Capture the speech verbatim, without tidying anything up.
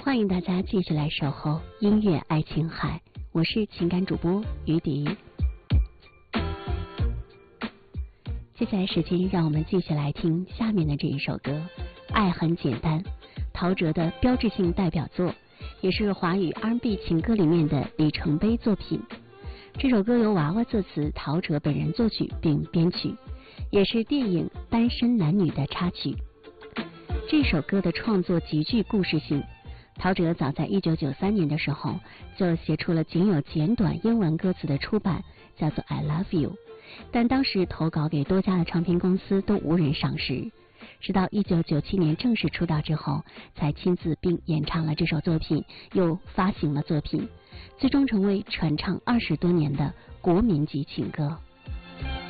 欢迎大家继续来守候音乐爱琴海，我是情感主播于迪。接下来时间，让我们继续来听下面的这一首歌《爱很简单》，陶喆的标志性代表作，也是华语 R and B 情歌里面的里程碑作品。这首歌由娃娃作词，陶喆本人作曲并编曲，也是电影《单身男女》的插曲。这首歌的创作极具故事性，陶喆早在一九九三年的时候就写出了仅有简短英文歌词的出版，叫做 I Love You， 但当时投稿给多家的唱片公司都无人赏识，直到一九九七年正式出道之后，才亲自并演唱了这首作品，又发行了作品，最终成为传唱二十多年的国民级情歌。